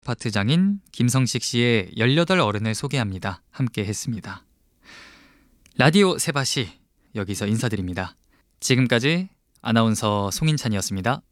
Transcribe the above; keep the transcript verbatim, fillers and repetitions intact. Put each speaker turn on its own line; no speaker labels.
아파트 장인 김성식 씨의 열여덟 어른을 소개합니다. 함께 했습니다. 라디오 세바시 여기서 인사드립니다. 지금까지 아나운서 송인찬이었습니다.